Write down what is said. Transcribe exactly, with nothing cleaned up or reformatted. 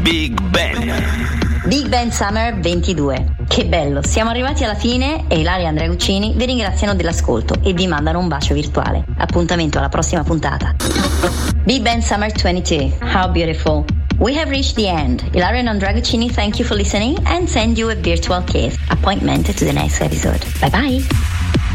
Big Ben. Big Ben Summer ventidue. Che bello, siamo arrivati alla fine e Ilaria e Andrea Guccini vi ringraziano dell'ascolto e vi mandano un bacio virtuale. Appuntamento alla prossima puntata. Big Ben Summer twenty-two. How beautiful. We have reached the end. Ilaria and Andrea Guccini thank you for listening and send you a virtual kiss. Appointment to the next episode. Bye bye.